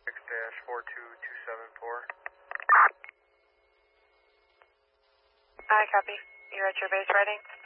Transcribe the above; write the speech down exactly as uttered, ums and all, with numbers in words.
six four two two seven four. Hi, copy. You're at your base reading?